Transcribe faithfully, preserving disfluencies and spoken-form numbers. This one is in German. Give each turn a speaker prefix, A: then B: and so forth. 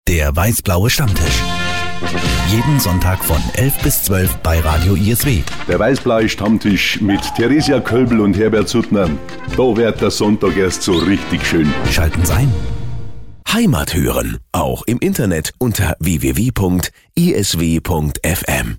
A: Der weiß-blaue Stammtisch. Jeden Sonntag von elf bis zwölf bei Radio I S W.
B: Der weiß-blaue Stammtisch mit Theresia Kölbel und Herbert Suttner. Da wird der Sonntag erst so richtig schön.
A: Schalten Sie ein.
C: Heimat hören, auch im Internet unter w w w punkt i s w punkt f m.